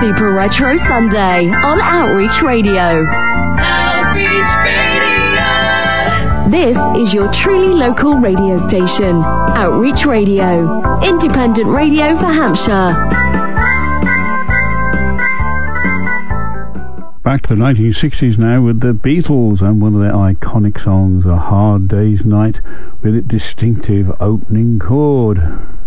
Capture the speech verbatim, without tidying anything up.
Super Retro Sunday on Outreach Radio. Outreach Radio. This is your truly local radio station. Outreach Radio. Independent radio for Hampshire. Back to the nineteen sixties now with the Beatles and one of their iconic songs, A Hard Day's Night, with its distinctive opening chord.